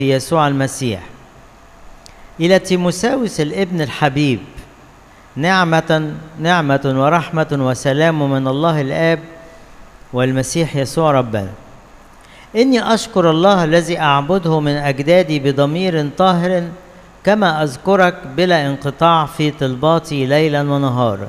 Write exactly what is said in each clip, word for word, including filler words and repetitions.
في يسوع المسيح. إلى تيموثاوس الابن الحبيب، نعمة نعمة ورحمة وسلام من الله الآب والمسيح يسوع ربنا. إني أشكر الله الذي أعبده من أجدادي بضمير طاهر، كما أذكرك بلا انقطاع في طلباتي ليلا ونهارا،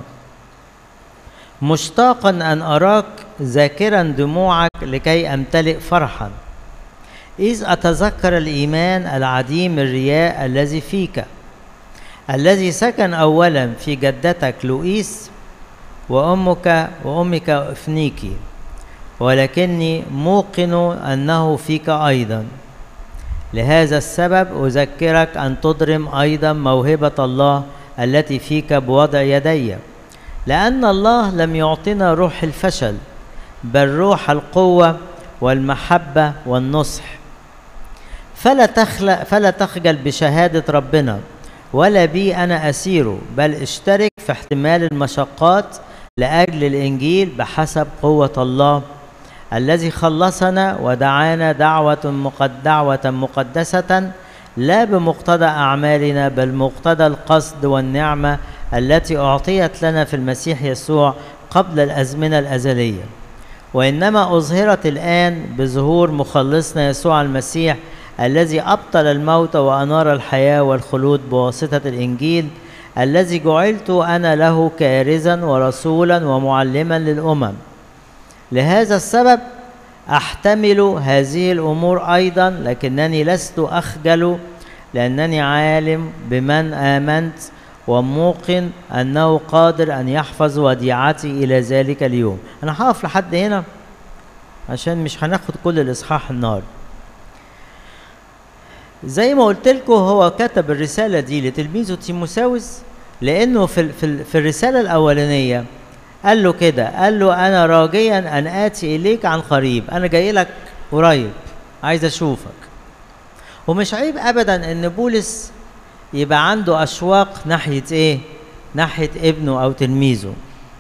مشتاقا أن أراك ذاكرا دموعك لكي أمتلئ فرحا، إذ أتذكر الإيمان العديم الرياء الذي فيك، الذي سكن أولا في جدتك لوئيس وأمك وأمك أفنيكي، ولكني موقن أنه فيك أيضا. لهذا السبب أذكرك أن تضرم أيضا موهبة الله التي فيك بوضع يدي، لأن الله لم يعطنا روح الفشل، بل روح القوة والمحبة والنصح. فلا تخلق فلا تخجل بشهادة ربنا، ولا بي أنا أسير، بل اشترك في احتمال المشقات لأجل الإنجيل بحسب قوة الله الذي خلصنا ودعانا دعوة دعوة مقدسة، لا بمقتضى أعمالنا، بل مقتضى القصد والنعمة التي أعطيت لنا في المسيح يسوع قبل الأزمنة الأزلية، وإنما أظهرت الآن بظهور مخلصنا يسوع المسيح، الذي أبطل الموت وأنار الحياة والخلود بواسطة الإنجيل، الذي جعلت أنا له كارزا ورسولا ومعلما للأمم. لهذا السبب أحتمل هذه الأمور أيضا، لكنني لست أخجل، لأنني عالم بمن آمنت وموقن أنه قادر أن يحفظ وديعتي إلى ذلك اليوم. أنا هقف لحد هنا عشان مش هناخد كل الإصحاح النهارده. زي ما قلت لكم، هو كتب الرسالة دي لتلميذه تيموثاوس، لأنه في في في الرسالة الأولانية قال له كده، قال له أنا راجيا أن آتي إليك عن قريب، أنا جاي لك قريب، عايز أشوفك. ومش عيب أبدا إن بولس يبقى عنده أشواق ناحية إيه؟ ناحية ابنه أو تلميذه.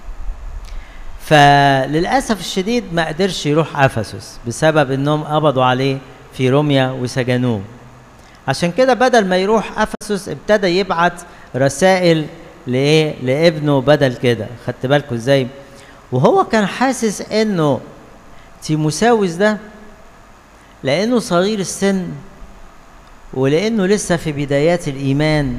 فللأسف الشديد ما قدرش يروح أفسس بسبب إنهم قبضوا عليه في روميا وسجنوه. عشان كده بدل ما يروح أفسس ابتدى يبعت رسائل لإيه؟ لابنه بدل كده. خدت بالكم إزاي؟ وهو كان حاسس إنه تيموثاوس ده لأنه صغير السن، ولأنه لسه في بدايات الإيمان،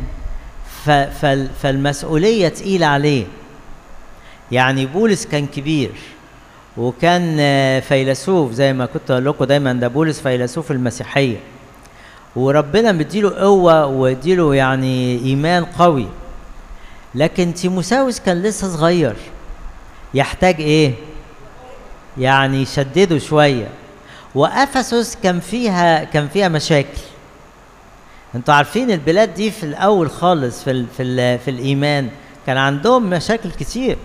فالمسؤولية تقيلة عليه. يعني بولس كان كبير وكان فيلسوف، زي ما كنت أقول لكم دايما، ده بولس فيلسوف المسيحية، وربنا مديله قوة ومديله يعني إيمان قوي. لكن تيموثاوس كان لسه صغير، يحتاج إيه؟ يعني يشدده شوية. وأفسس كان فيها كان فيها مشاكل. انتوا عارفين البلاد دي في الاول خالص في ال في ال في الايمان كان عندهم مشاكل كتير،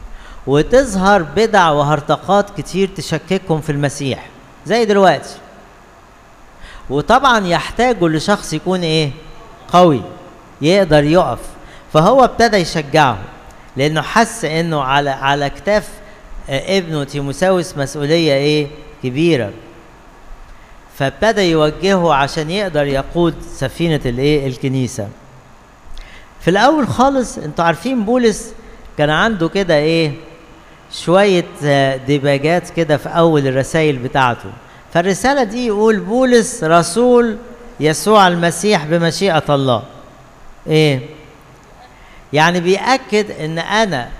وتظهر بدع وهرطقات كتير تشككهم في المسيح زي دلوقتي. وطبعا يحتاجوا لشخص يكون ايه؟ قوي، يقدر يقف. فهو ابتدى يشجعه، لانه حس انه على على كتاف ابنه تيموثاوس مسؤوليه ايه؟ كبيره. فابتدى يوجهه عشان يقدر يقود سفينة الايه؟ الكنيسة. في الأول خالص انتوا عارفين بولس كان عنده كده ايه؟ شوية ديباجات كده في أول الرسائل بتاعته. فالرسالة دي يقول بولس رسول يسوع المسيح بمشيئة الله. ايه؟ يعني بيأكد ان أنا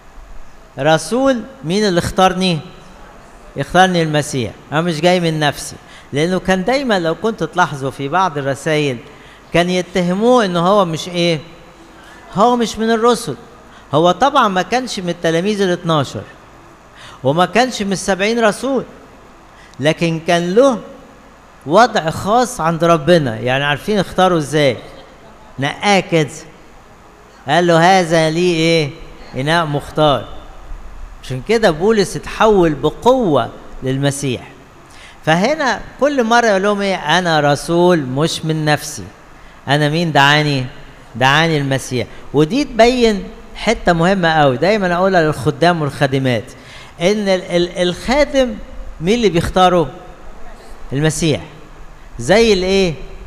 رسول. مين اللي اختارني؟ اختارني المسيح، أنا مش جاي من نفسي. لأنه كان دايما لو كنت تلاحظوا في بعض الرسائل كان يتهموه إنه هو مش إيه؟ هو مش من الرسل. هو طبعا ما كانش من التلاميذ الاثناشر، وما كانش من السبعين رسول، لكن كان له وضع خاص عند ربنا. يعني عارفين اختاروا إزاي؟ نقاه كده، قال له هذا لي إيه؟ إناء مختار. عشان كده بولس اتحول بقوة للمسيح. فهنا كل مرة يقول لهم ايه؟ أنا رسول مش من نفسي. أنا مين دعاني؟ دعاني المسيح. ودي تبين حتة مهمة قوي دايما أقولها للخدام والخادمات، إن الخادم مين اللي بيختاره؟ المسيح. زي الايه؟